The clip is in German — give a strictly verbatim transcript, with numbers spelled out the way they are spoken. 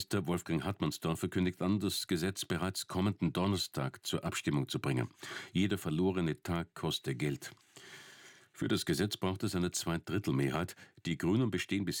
Minister Wolfgang Hartmannsdorfer kündigt an, das Gesetz bereits kommenden Donnerstag zur Abstimmung zu bringen. Jeder verlorene Tag koste Geld. Für das Gesetz braucht es eine Zweidrittelmehrheit. Die Grünen bestehen bisher